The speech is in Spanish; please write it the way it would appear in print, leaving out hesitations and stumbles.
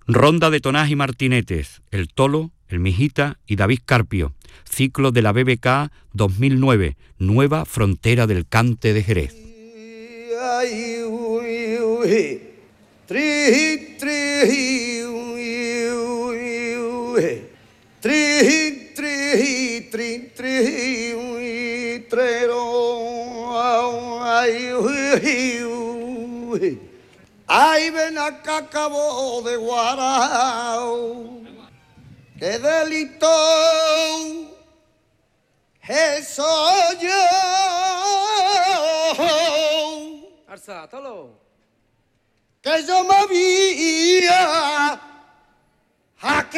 Ronda de Tonás y Martinetes, El Tolo, El Mijita y David Carpio. Ciclo de la BBK 2009, Nueva Frontera del Cante de Jerez. Ay, ven acá, acabo de Guarao, qué delito eso yo. Alza, tolo. Que yo me había